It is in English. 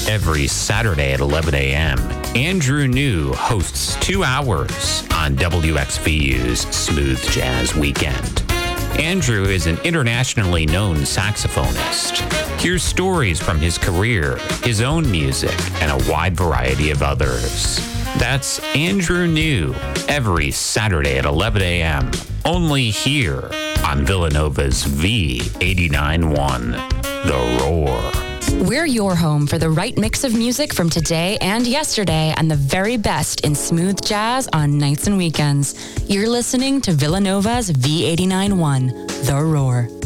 Every Saturday at 11 a.m., Andrew New hosts 2 hours on WXVU's Smooth Jazz Weekend. Andrew is an internationally known saxophonist. Hear stories from his career, his own music, and a wide variety of others. That's Andrew New, every Saturday at 11 a.m., only here on Villanova's V89.1, The Roar. We're your home for the right mix of music from today and yesterday and the very best in smooth jazz on nights and weekends. You're listening to Villanova's V89.1, The Roar.